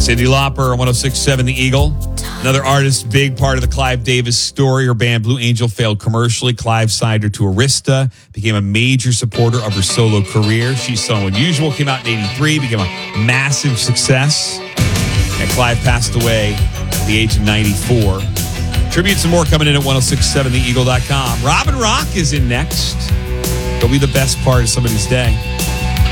Cyndi Lauper on 106.7 The Eagle. Another artist, big part of the Clive Davis story. Her band Blue Angel failed commercially. Clive signed her to Arista, became a major supporter of her solo career. She's So Unusual came out in 83, became a massive success. And Clive passed away at the age of 94. Tributes and more coming in at 1067theeagle.com. Robin Rock is in next. It'll be the best part of somebody's day.